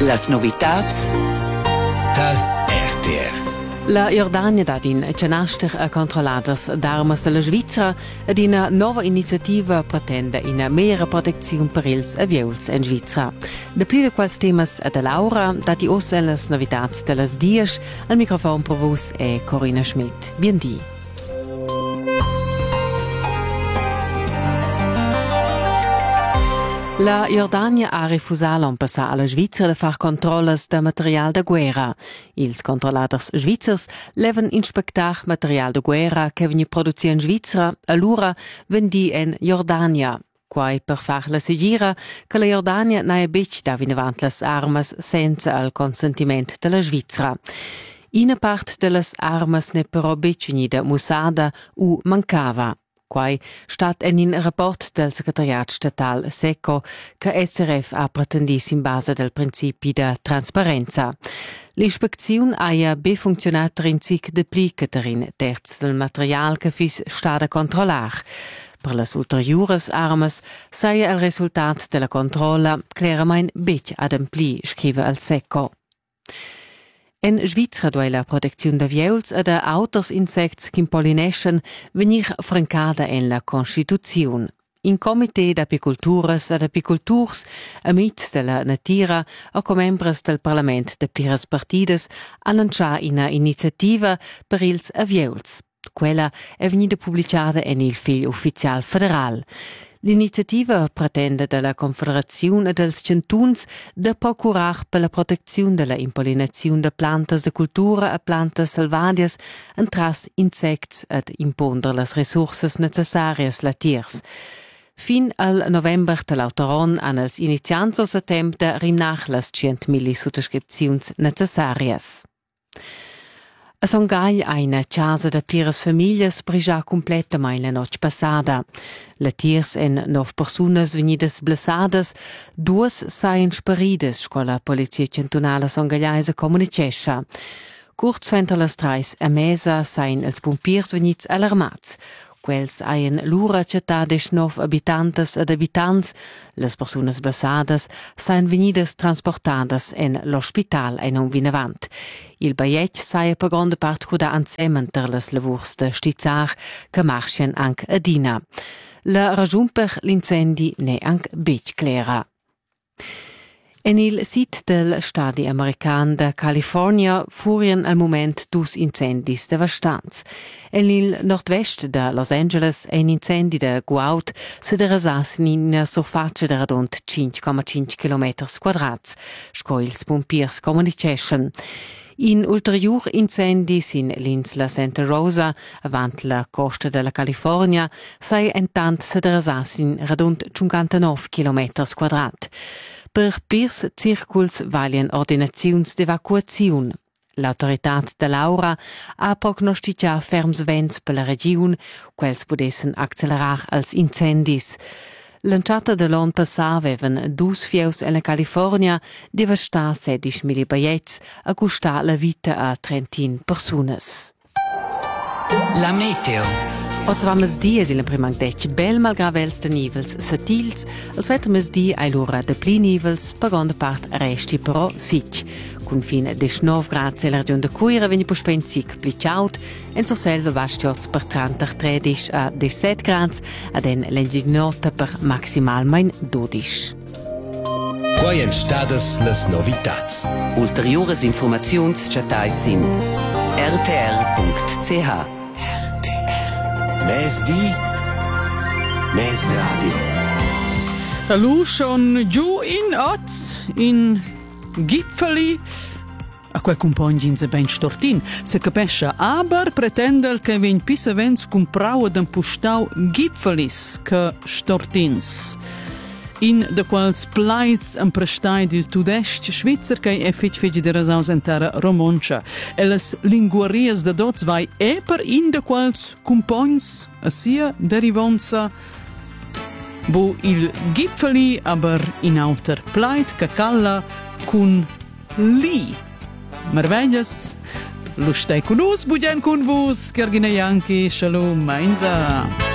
Las novitats tal RTR. La Jordania dat in cenaster a controlladas d'armas della Svizra ed ina nova iniziativa pretende ina mera protezione per ils aviols in Svizra. De pli de quals temas a de Laura, dat i os en las novitats de las dies, al microfon pro vos è Corinna Schmidt. Biendi. La Jordania ha refusato l'an passà alla Svizzera de far controllas de material de guerra. Ils controlladors svizzers levan inspectar material de guerra che vegni produziert in Svizzera, allura vendi in Jordania. Quai per far la segira che la Jordania nae bec da vinavant las armas senza il consentiment de la Svizzera. Ina part de las armas ne però bec venida musada u mancava. Quai stat en in rapport del Secretariat Statal SECO che SRF ha pretendis in base del principi de trasparenza. L'ispeziun aia be funzionat rinzic de pli che terin terz del material che fis stada controllar. Per las ulteriores armas saia il resultat della controlla claramain bec adempli, scrive al SECO. En Svizra doi la protezione de viols e de auters insects che pollinescen venir francada en la Constituzione. In Comité d'Apiculturas ed Apiculturs, amics de la Natira o com membres del Parlament de pliras partides, annuncià ina iniziativa per ils aviols. Quella è venuta pubblicata en il fil ufficial federal. L'iniziativa pretende dalla Confederazione dels Cantuns de procurar per la protezione della impollinazione de plantas de cultura e plantas salvadias entras insects ed impondere las resurses necessarias la tiers. Fin al november dell'autoron han els iniziants o temp de rimnach las 100.000 sottoscripziuns necessarias. A Songai una casa de pliras famiglias prigià completamain la noche passada. La tiers en 9 personas venidas blessadas, 2 saien sparidas, sco la polizia cantonala songaiaisa comunicescha. Curz entre las 3 a mesa saien els pompiers venits alarmats. Quels haien l'ura città des 9 abitantes ed abitants, les personas blessadas saien venidas transportadas en l'hospital e non vinavant. Il baiet saia per grande part cuda ansemen ter les lavurs de stizzar che marchen anche a Dina. La ragion per l'incendi ne anche bec clara. En il sit del stadi american de California furien al moment dus incendis devastants. En il nord-vest de Los Angeles ein incendi de Guaut se derasas in una surface de radont 5,5 km quadrats, sco ils pompiers comuniceschen. In ulterior incendis in l'insula Santa Rosa, avant la costa della California, sai entant se derasas in radont 59 km quadrat. Per plirs circuls valien ordinaziuns d'evacuaziun. L'autoritat de Laura ha prognosticia ferms vents per la region, quels podessen accelerar als incendis. L'enciata de l'on passà avevan 2 fieus en la California, devastar 16.000 baiets a costar la vita a 30 personas. La meteo. Oz va mesdi es il primang dec bel malgrà vels de nivels satils, al svetter mesdi ai l'ora de pli nivels, per grande part resti però sic. Con fin de 9 grads la region de Cuira veni puspen sic pli ciaut, en so selva vastiots per 33 a 17 grads, ad en l'engid nota per maximal main 12. Quai en stadas las novitats. Ulteriores informaziuns chatais sin rtr.ch. Mes di, mes radio. Hallo, schon giù in Oz, in Gipfeli. A quel compagni in se ben stortin. Se capesce, aber pretendel che ven pisa vens comprau ad impustau Gipfelis che stortins. In de quals plaids am prestai del tudest Svizzer che è fitch de rasaus entera romoncia. E les linguarias de dots vai per in de quals compagns a sia derivonza bo il Gipfeli aber in auter plaid che calla cun li. Merveglias, lustai con us, budien con vos, Gergina Janki, shalom, mainza.